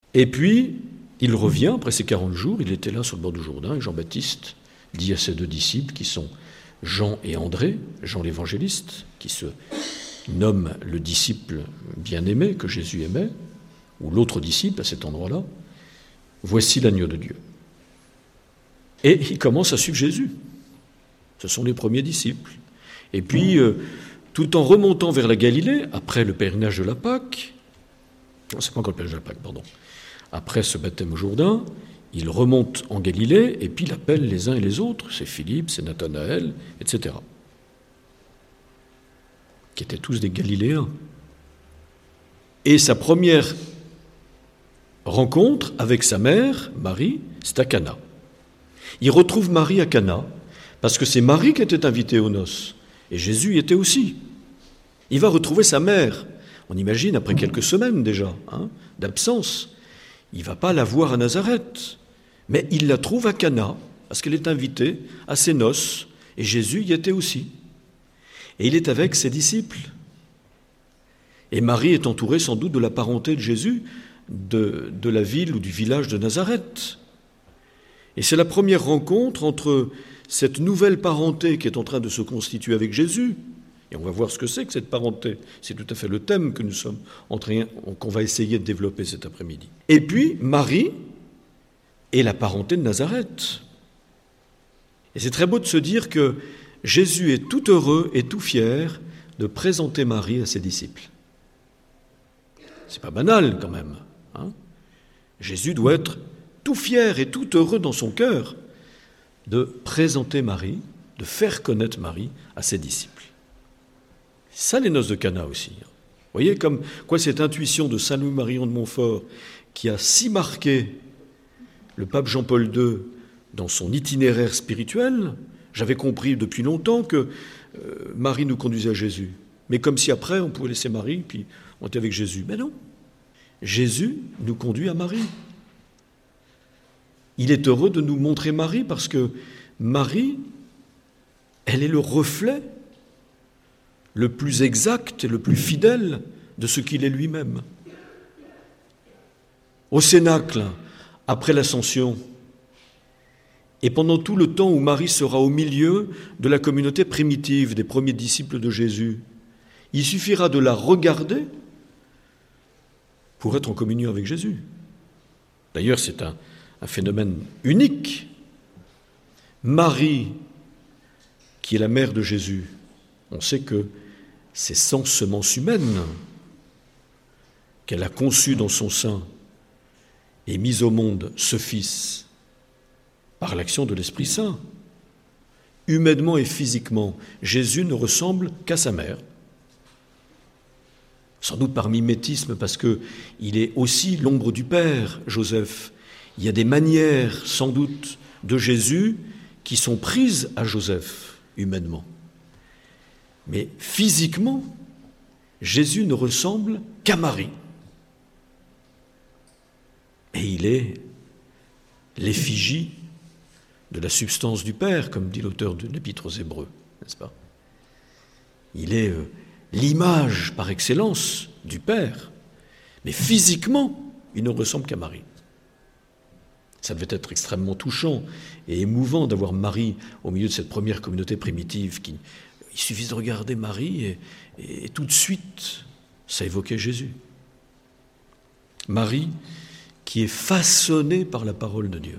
Et puis, il revient, après ces 40 jours, il était là sur le bord du Jourdain, et Jean-Baptiste dit à ses 2 disciples, qui sont Jean et André, Jean l'évangéliste, qui se nomme le disciple bien-aimé que Jésus aimait, ou l'autre disciple à cet endroit-là, « Voici l'agneau de Dieu ». Et il commence à suivre Jésus. Ce sont les premiers disciples. Et puis, tout en remontant vers la Galilée, après le pèlerinage de la Pâque, non, c'est pas encore le pèlerinage de la Pâque, pardon, après ce baptême au Jourdain, il remonte en Galilée et puis il appelle les uns et les autres, c'est Philippe, c'est Nathanaël, etc., qui étaient tous des Galiléens. Et sa première rencontre avec sa mère, Marie, c'est à Cana. Il retrouve Marie à Cana, parce que c'est Marie qui était invitée aux noces, et Jésus y était aussi. Il va retrouver sa mère, on imagine, après quelques semaines déjà, d'absence. Il ne va pas la voir à Nazareth, mais il la trouve à Cana, parce qu'elle est invitée à ses noces, et Jésus y était aussi. Et il est avec ses disciples. Et Marie est entourée sans doute de la parenté de Jésus, de la ville ou du village de Nazareth. Et c'est la première rencontre entre cette nouvelle parenté qui est en train de se constituer avec Jésus, et on va voir ce que c'est que cette parenté. C'est tout à fait le thème que nous sommes qu'on va essayer de développer cet après-midi. Et puis, Marie et la parenté de Nazareth. Et c'est très beau de se dire que Jésus est tout heureux et tout fier de présenter Marie à ses disciples. C'est pas banal quand même. Jésus doit être tout fier et tout heureux dans son cœur de présenter Marie, de faire connaître Marie à ses disciples. C'est ça les noces de Cana aussi. Vous voyez comme quoi cette intuition de Saint Louis-Marion de Montfort qui a si marqué le pape Jean-Paul II dans son itinéraire spirituel, j'avais compris depuis longtemps que Marie nous conduisait à Jésus. Mais comme si après on pouvait laisser Marie, puis on était avec Jésus. Mais non, Jésus nous conduit à Marie. Il est heureux de nous montrer Marie parce que Marie, elle est le reflet le plus exact et le plus fidèle de ce qu'il est lui-même. Au Cénacle, après l'Ascension, et pendant tout le temps où Marie sera au milieu de la communauté primitive des premiers disciples de Jésus, il suffira de la regarder pour être en communion avec Jésus. D'ailleurs, c'est un phénomène unique. Marie, qui est la mère de Jésus, on sait que c'est sans semence humaine qu'elle a conçu dans son sein et mis au monde ce Fils par l'action de l'Esprit Saint. Humainement et physiquement, Jésus ne ressemble qu'à sa mère. Sans doute par mimétisme, parce qu'il est aussi l'ombre du Père, Joseph. Il y a des manières, sans doute, de Jésus qui sont prises à Joseph, humainement. Mais physiquement, Jésus ne ressemble qu'à Marie. Et il est l'effigie de la substance du Père, comme dit l'auteur de l'Épître aux Hébreux, n'est-ce pas? Il est l'image par excellence du Père, mais physiquement, il ne ressemble qu'à Marie. Ça devait être extrêmement touchant et émouvant d'avoir Marie au milieu de cette première communauté primitive. Il suffit de regarder Marie et tout de suite, ça évoquait Jésus. Marie qui est façonnée par la parole de Dieu.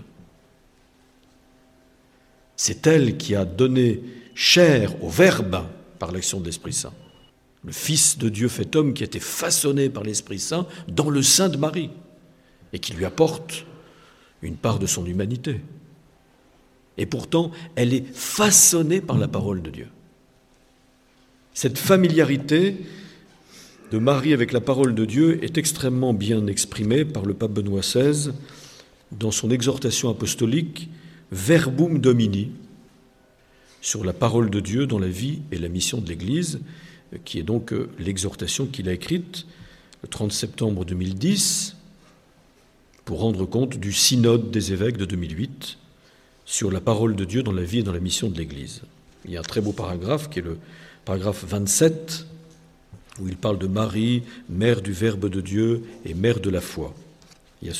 C'est elle qui a donné chair au Verbe par l'action de l'Esprit Saint. Le Fils de Dieu fait homme qui a été façonné par l'Esprit Saint dans le sein de Marie et qui lui apporte une part de son humanité. Et pourtant, elle est façonnée par la parole de Dieu. Cette familiarité de Marie avec la parole de Dieu est extrêmement bien exprimée par le pape Benoît XVI dans son exhortation apostolique Verbum Domini sur la parole de Dieu dans la vie et la mission de l'Église, qui est donc l'exhortation qu'il a écrite le 30 septembre 2010 pour rendre compte du synode des évêques de 2008 sur la parole de Dieu dans la vie et dans la mission de l'Église. Il y a un très beau paragraphe qui est le paragraphe 27 où il parle de Marie, mère du Verbe de Dieu et mère de la foi.